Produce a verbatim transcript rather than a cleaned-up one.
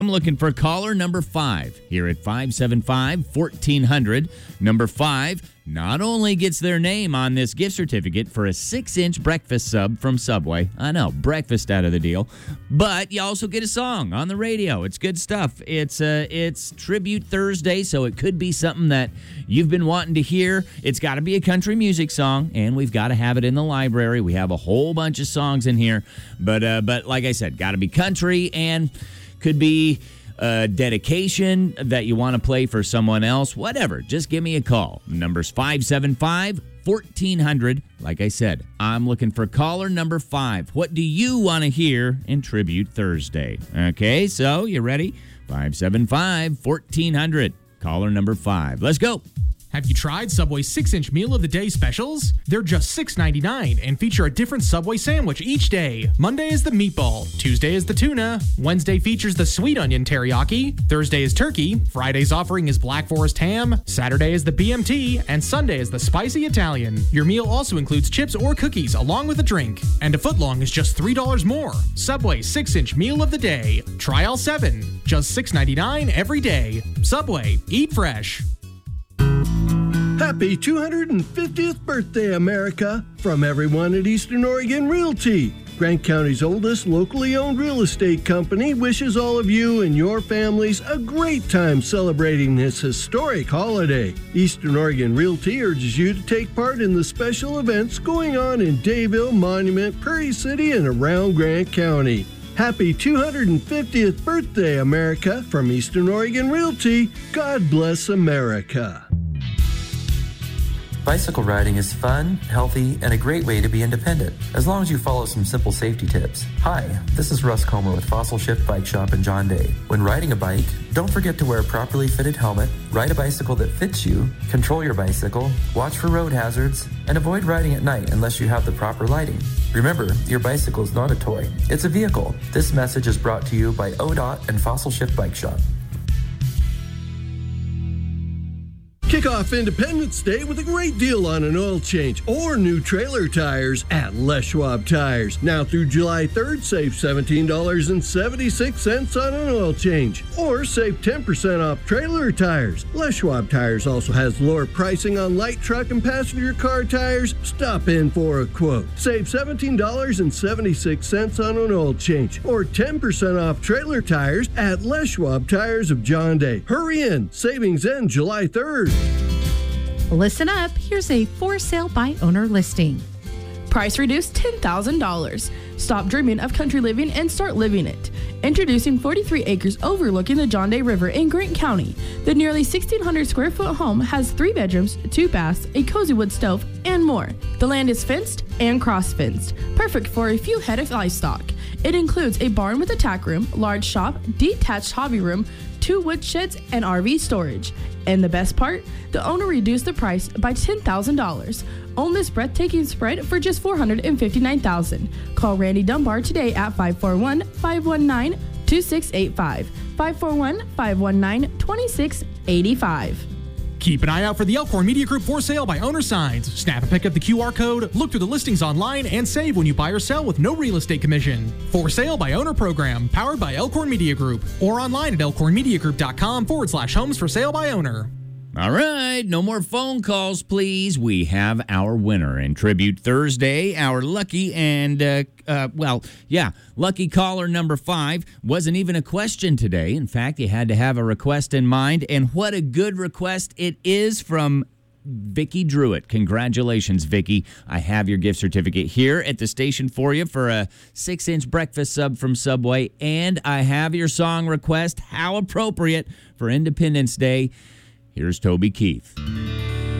I'm looking for caller number five here at five seven five, fourteen hundred. Number five not only gets their name on this gift certificate for a six-inch breakfast sub from Subway. I know, breakfast out of the deal. But you also get a song on the radio. It's good stuff. It's uh, it's Tribute Thursday, so it could be something that you've been wanting to hear. It's got to be a country music song, and we've got to have it in the library. We have a whole bunch of songs in here. But, uh, but like I said, got to be country, and could be a dedication that you want to play for someone else, whatever. Just give me a call. Number's five seven five, fourteen hundred. Like I said, I'm looking for caller number five. What do you want to hear in Tribute Thursday? Okay, so you ready? five seven five, fourteen hundred. Caller number five. Let's go. Have you tried Subway's six-inch Meal of the Day specials? They're just six ninety-nine and feature a different Subway sandwich each day. Monday is the meatball, Tuesday is the tuna, Wednesday features the sweet onion teriyaki, Thursday is turkey, Friday's offering is Black Forest ham, Saturday is the B M T, and Sunday is the spicy Italian. Your meal also includes chips or cookies along with a drink, and a footlong is just three dollars more. Subway six-inch Meal of the Day. Try all seven. Just six ninety-nine every day. Subway. Eat fresh. Happy two hundred fiftieth birthday, America, from everyone at Eastern Oregon Realty. Grant County's oldest locally owned real estate company wishes all of you and your families a great time celebrating this historic holiday. Eastern Oregon Realty urges you to take part in the special events going on in Dayville, Monument, Prairie City, and around Grant County. Happy two hundred fiftieth birthday, America, from Eastern Oregon Realty. God bless America. Bicycle riding is fun, healthy, and a great way to be independent, as long as you follow some simple safety tips. Hi, this is Russ Comer with Fossil Shift Bike Shop in John Day. When riding a bike, don't forget to wear a properly fitted helmet, ride a bicycle that fits you, control your bicycle, watch for road hazards, and avoid riding at night unless you have the proper lighting. Remember, your bicycle is not a toy, it's a vehicle. This message is brought to you by O D O T and Fossil Shift Bike Shop. Kick off Independence Day with a great deal on an oil change or new trailer tires at Les Schwab Tires. Now through July third, save seventeen dollars and seventy-six cents on an oil change or save ten percent off trailer tires. Les Schwab Tires also has lower pricing on light truck and passenger car tires. Stop in for a quote. Save seventeen dollars and seventy-six cents on an oil change or ten percent off trailer tires at Les Schwab Tires of John Day. Hurry in. Savings end July third. Listen up, here's a for sale by owner listing. Price reduced ten thousand dollars. Stop dreaming of country living and start living it. Introducing forty-three acres overlooking the John Day River in Grant County. The nearly sixteen hundred square foot home has three bedrooms, two baths, a cozy wood stove, and more. The land is fenced and cross-fenced, perfect for a few head of livestock. It includes a barn with a tack room, large shop, detached hobby room, two wood sheds, and R V storage. And the best part? The owner reduced the price by ten thousand dollars. Own this breathtaking spread for just four hundred fifty-nine thousand dollars. Call Randy Dunbar today at five four one, five one nine, two six eight five. five four one, five one nine, two six eight five. Keep an eye out for the Elkhorn Media Group for sale by owner signs. Snap and pick up the Q R code, look through the listings online, and save when you buy or sell with no real estate commission. For sale by owner program, powered by Elkhorn Media Group, or online at elkhornmediagroup.com forward slash homes for sale by owner. All right, no more phone calls, please. We have our winner in Tribute Thursday, our lucky and, uh, uh, well, yeah, lucky caller number five. Wasn't even a question today. In fact, you had to have a request in mind, and what a good request it is from Vicky Druitt. Congratulations, Vicky. I have your gift certificate here at the station for you for a six-inch breakfast sub from Subway, and I have your song request. How appropriate for Independence Day. Here's Toby Keith.